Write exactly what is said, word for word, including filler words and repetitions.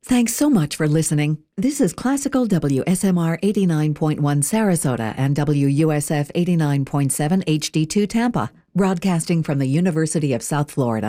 Thanks so much for listening. This is Classical W S M R eighty-nine point one Sarasota and W U S F eighty-nine point seven H D two Tampa, broadcasting from the University of South Florida.